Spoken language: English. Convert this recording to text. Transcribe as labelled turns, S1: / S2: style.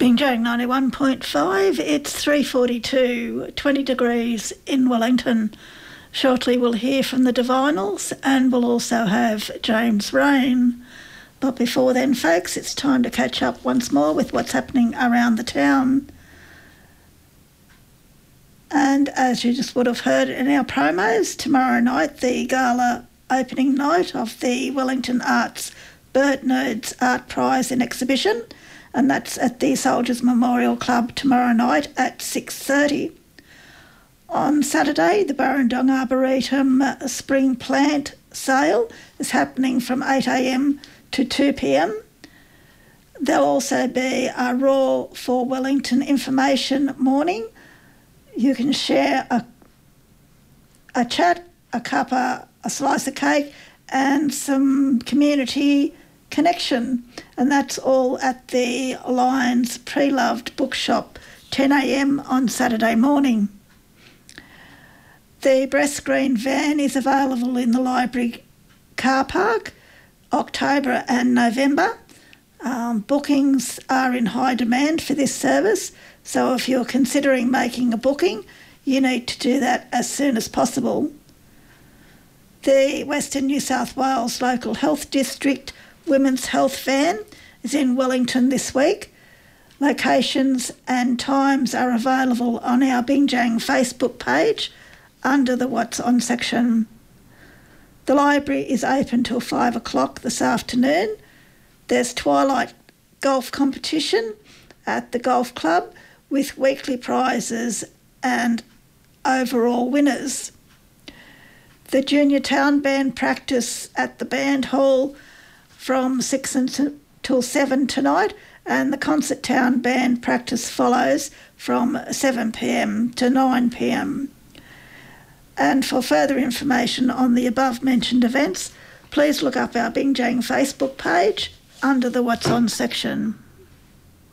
S1: Binjang 91.5, it's 3:42, 20 degrees in Wellington. Shortly we'll hear from the Divinals and we'll also have James Rain. But before then, folks, it's time to catch up once more with what's happening around the town. And as you just would have heard in our promos, tomorrow night, the gala opening night of the Wellington Arts Burt Nerds Art Prize and Exhibition, and that's at the Soldiers Memorial Club tomorrow night at 6:30. On Saturday, the Burrendong Arboretum Spring Plant Sale is happening from 8 a.m. to 2 p.m. There'll also be a Raw for Wellington information morning. You can share a chat, a cuppa, a slice of cake and some community connection, and that's all at the Lions Pre-Loved Bookshop, 10 a.m. on Saturday morning. The breast green van is available in the library car park, October and November. Bookings are in high demand for this service, so if you're considering making a booking, you need to do that as soon as possible. The Western New South Wales Local Health District Women's Health Van is in Wellington this week. Locations and times are available on our Binjang Facebook page under the What's On section. The library is open till 5 o'clock this afternoon. There's twilight golf competition at the golf club with weekly prizes and overall winners. The Junior Town Band practice at the Band Hall from 6 until 7 tonight, and the Concert Town Band practice follows from 7 p.m. to 9 p.m. And for further information on the above-mentioned events, please look up our Binjang Facebook page under the What's On section.